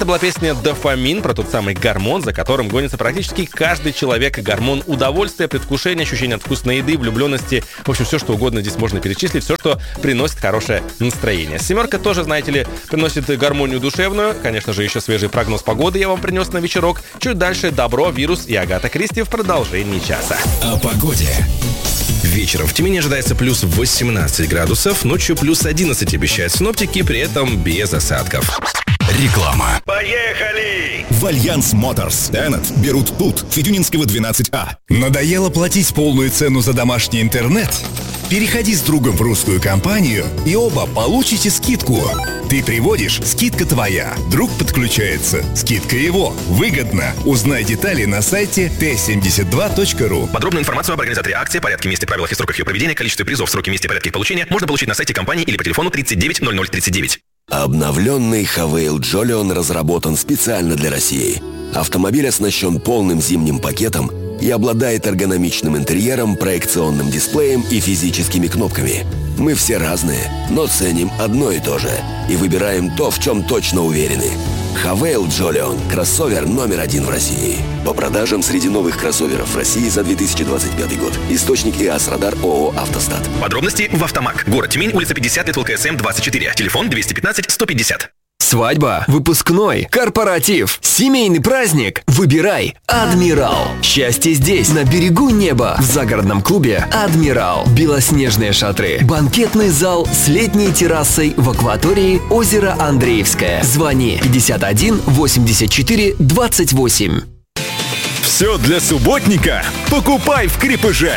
Это была песня «Дофамин» про тот самый гормон, за которым гонится практически каждый человек. Гормон удовольствия, предвкушения, ощущения от вкусной еды, влюбленности. В общем, все, что угодно здесь можно перечислить. Все, что приносит хорошее настроение. «Семерка» тоже, знаете ли, приносит гармонию душевную. Конечно же, еще свежий прогноз погоды я вам принес на вечерок. Чуть дальше «Добро», «Вирус» и Агата Кристи в продолжении часа. О погоде. Вечером в Тюмени ожидается плюс 18 градусов, ночью плюс 11 обещают синоптики, при этом без осадков. Реклама. Поехали! В Альянс Моторс Теннет берут тут, Федюнинского 12А. Надоело платить полную цену за домашний интернет? Переходи с другом в русскую компанию и оба получите скидку. Ты приводишь, скидка твоя. Друг подключается, скидка его. Выгодно. Узнай детали на сайте t72.ru. Подробную информацию об организаторе акции, порядке, месте, правилах и сроках ее проведения, количестве призов, сроки, месте, порядке их получения можно получить на сайте компании или по телефону 39 0039. Обновленный Хавейл Джолион разработан специально для России. Автомобиль оснащен полным зимним пакетом и обладает эргономичным интерьером, проекционным дисплеем и физическими кнопками. Мы все разные, но ценим одно и то же и выбираем то, в чем точно уверены. Хавейл Джолион – кроссовер номер 1 в России. По продажам среди новых кроссоверов в России за 2025 год. Источник ИАС Радар ООО «Автостат». Подробности в «Автомаг». Город Тюмень, улица 50 лет ЛКСМ 24. Телефон 215 150. Свадьба, выпускной, корпоратив, семейный праздник. Выбирай «Адмирал». Счастье здесь, на берегу неба, в загородном клубе «Адмирал». Белоснежные шатры, банкетный зал с летней террасой в акватории озера Андреевское. Звони 51 84 28. Все для субботника покупай в Крепыже.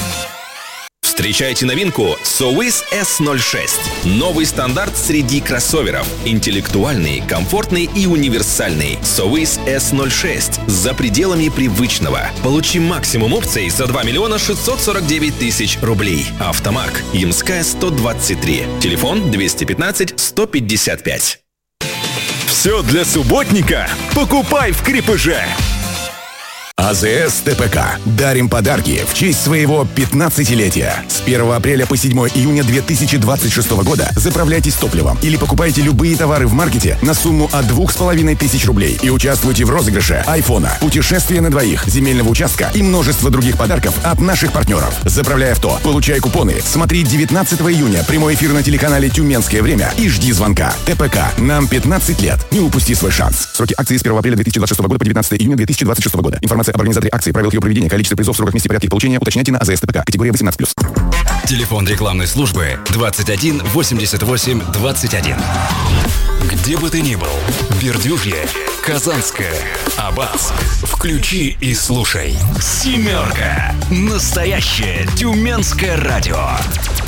Встречайте новинку Sowis S06. Новый стандарт среди кроссоверов. Интеллектуальный, комфортный и универсальный. Sowis S06. За пределами привычного. Получи максимум опций за 2 миллиона 649 тысяч рублей. Автомаг. Ямская 123. Телефон 215 155. Все для субботника покупай в Крепыже. АЗС ТПК. Дарим подарки в честь своего 15-летия. С 1 апреля по 7 июня 2026 года заправляйтесь топливом или покупайте любые товары в маркете на сумму от 2500 рублей и участвуйте в розыгрыше айфона, путешествия на двоих, земельного участка и множество других подарков от наших партнеров. Заправляй авто, получай купоны, смотри 19 июня прямой эфир на телеканале «Тюменское время» и жди звонка. ТПК. Нам 15 лет. Не упусти свой шанс. Сроки акции с 1 апреля 2026 года по 19 июня 2026 года. Информация об организаторе акции, правилах ее проведения, количестве призов, сроках, месте, порядке их получения уточняйте на АЗС ТПК. Категория 18+. Телефон рекламной службы 21 88 21. Где бы ты ни был, Бердюжье, Казанская, Аббас, включи и слушай. «Семерка». Настоящее тюменское радио.